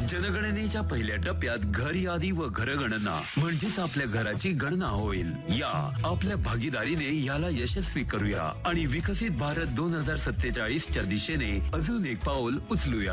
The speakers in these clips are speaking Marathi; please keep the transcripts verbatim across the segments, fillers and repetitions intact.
जनगणनेच्या पहिल्या टप्प्यात घर यादी व घरगणना म्हणजेच आपल्या घराची गणना होईल. या आपल्या भागीदारीने याला यशस्वी करूया आणि विकसित भारत दोन हजार सत्तेचाळीसच्या दिशेने अजून एक पाऊल उचलूया.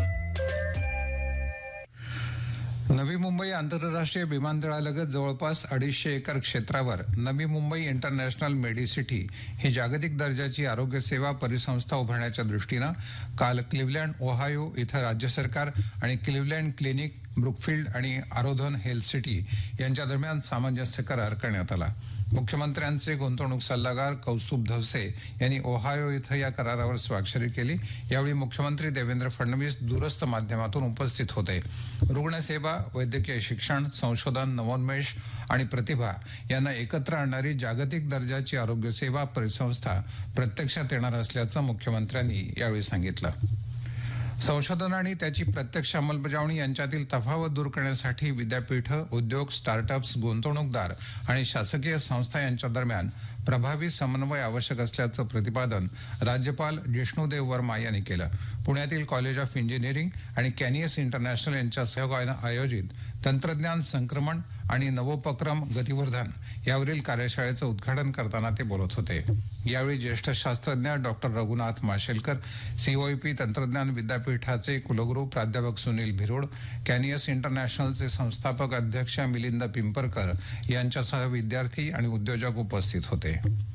नवी मुंबई आंतरराष्ट्रीय विमानतळालगत जवळपास अडीचशे एकर क्षेत्रावर नवी मुंबई इंटरनॅशनल मेडिसिटी ही जागतिक दर्जाची आरोग्य सेवा परिसंस्था उभारण्याच्या दृष्टीनं काल क्लिव्हलँड ओहायो इथं राज्य सरकार आणि क्लिव्हलँड क्लिनिक, ब्रुकफिल्ड आणि आरोधन हेल्थ सिटी यांच्या दरम्यान सामंजस्य करार करण्यात आला. मुख्यमंत्र्यांचे गुंतवणूक सल्लागार कौस्तुभ धवसे यांनी ओहायो इथं या करारावर स्वाक्षरी केली. यावेळी मुख्यमंत्री देवेंद्र फडणवीस दूरस्थ माध्यमातून उपस्थित होते. रुग्णसेवा, वैद्यकीय शिक्षण, संशोधन, नवोन्मेष आणि प्रतिभा यांना एकत्र आणणारी जागतिक दर्जाची आरोग्य सेवा परिसंस्था प्रत्यक्षात येणार असल्याचं मुख्यमंत्र्यांनी यावेळी सांगितलं. संशोधन आणि त्याची प्रत्यक्ष अंमलबजावणी यांच्यातील तफावत दूर करण्यासाठी विद्यापीठं, उद्योग, स्टार्टअप्स, गुंतवणूकदार आणि शासकीय संस्था यांच्या दरम्यान प्रभावी समन्वय आवश्यक असल्याचं प्रतिपादन राज्यपाल जिष्णुदेव वर्मा यांनी केलं. पुण्यातील कॉलेज ऑफ इंजिनिअरिंग आणि कॅनियस इंटरनॅशनल यांच्या सहयोगानं आयोजित तंत्रज्ञान संक्रमण आणि नवोपक्रम गतिवर्धन यावरील कार्यशाळेचं उद्घाटन करताना ते बोलत होते. यावेळी ज्येष्ठ शास्त्रज्ञ डॉक्टर रघुनाथ माशेलकर, सीओईपी तंत्रज्ञान विद्यापीठाचे कुलगुरू प्राध्यापक सुनील भिरोड, कॅनियस इंटरनॅशनलचे संस्थापक अध्यक्ष मिलिंद पिंपरकर यांच्यासह विद्यार्थी आणि उद्योजक उपस्थित होते.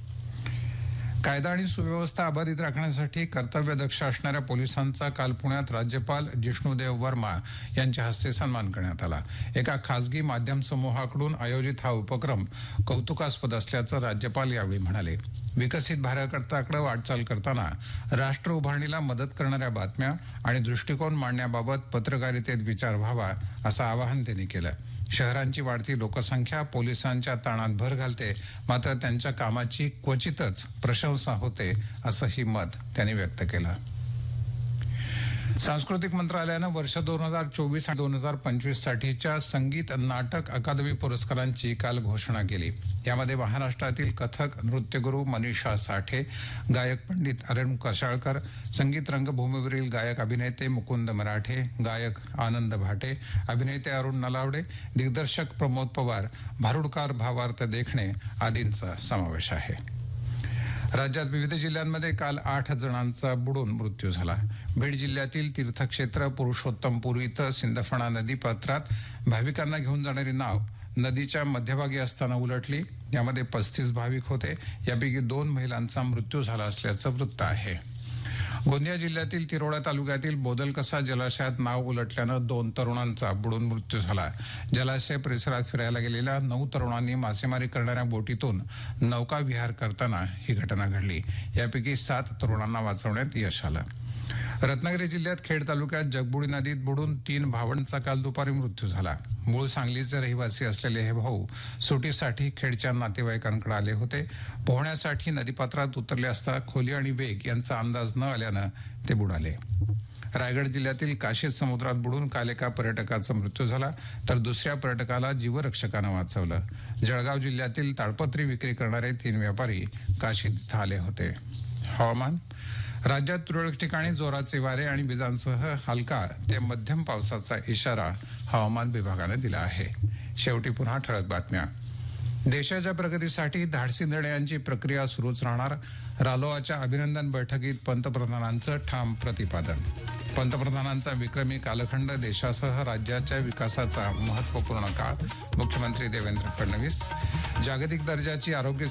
कायदा आणि सुव्यवस्था अबाधित राखण्यासाठी कर्तव्यदक्ष असणाऱ्या पोलिसांचा काल पुण्यात राज्यपाल जिष्णुदेव वर्मा यांच्या हस्ते सन्मान करण्यात आला. एका खासगी माध्यम समूहाकडून आयोजित हा उपक्रम कौतुकास्पद असल्याचं राज्यपाल यावेळी म्हणाले. विकसित भारताकडे वाटचाल करताना राष्ट्र उभारणीला मदत करणाऱ्या बातम्या आणि दृष्टिकोन मांडण्याबाबत पत्रकारितेत विचार व्हावा असं आवाहन त्यांनी केलं. शहरांची वाढती लोकसंख्या पोलिसांच्या ताणात भर घालते, मात्र त्यांच्या कामाची क्वचितच प्रशंसा होते असंही मत त्यांनी व्यक्त केलं. सांस्कृतिक मंत्रालयानं वर्ष दोन हजार चोवीस आणि दोन हजार पंचवीस साठीच्या संगीत नाटक अकादमी पुरस्कारांची काल घोषणा केली. यामध्ये महाराष्ट्रातील कथक नृत्यगुरू मनीषा साठे, गायक पंडित अरुण कशाळकर, संगीत रंगभूमीवरील गायक अभिनेते मुकुंद मराठे, गायक आनंद भाटे, अभिनेते अरुण नलावडे, दिग्दर्शक प्रमोद पवार, भारुडकार भावार्थ देखणे आदींचा समावेश आहे. राज्यात विविध जिल्ह्यांमध्ये काल आठ जणांचा बुडून मृत्यू झाला. बीड जिल्ह्यातील तीर्थक्षेत्र पुरुषोत्तमपूर इथं सिंदफणा नदीपात्रात भाविकांना घेऊन जाणारी नाव नदीच्या मध्यभागी असताना उलटली. यामध्ये पस्तीस भाविक होते. यापैकी दोन महिलांचा मृत्यू झाला असल्याचं वृत्त आहे. गोंदिया जिल्ह्यातील तिरोडा तालुक्यातील बोदलकसा जलाशयात नाव उलटल्यानं दोन तरुणांचा बुडून मृत्यू झाला. जलाशय परिसरात फिरायला गेलेल्या नऊ तरुणांनी मासेमारी करणाऱ्या बोटीतून नौका विहार करताना ही घटना घडली. यापैकी सात तरुणांना वाचवण्यात यश आलं. रत्नागिरी जिल्ह्यात खेड तालुक्यात जगबुडी नदीत बुडून तीन भावांचा काल दुपारी मृत्यू झाला. मूळ सांगलीचे रहिवासी असलेले हे भाऊ सुटीसाठी खेडच्या नातेवाईकांकडे आले होते. पोहण्यासाठी नदीपात्रात उतरले असता खोली आणि वेग यांचा अंदाज न आल्यानं ते बुडाले. रायगड जिल्ह्यातील काशीद समुद्रात बुडून काल एका पर्यटकाचा मृत्यू झाला, तर दुसऱ्या पर्यटकाला जीवरक्षकानं वाचवलं. जळगाव जिल्ह्यातील ताडपत्री विक्री करणारे तीन व्यापारी काशीद इथं आले होते. हवामान. राज्यात तुरळक ठिकाणी जोराचे वारे आणि विजांसह हलका ते मध्यम पावसाचा इशारा हवामान विभागानं दिला आहे. शेवटी पुन्हा ठळक बातम्या. देशाच्या प्रगतीसाठी धाडसी निर्णयांची प्रक्रिया सुरूच राहणार. रालोआच्या अभिनंदन बैठकीत पंतप्रधानांचं ठाम प्रतिपादन. पंतप्रधानांचा विक्रमी कालखंड देशासह राज्याच्या विकासाचा महत्वपूर्ण काळ. मुख्यमंत्री देवेंद्र फडणवीस. जागतिक दर्जाची आरोग्य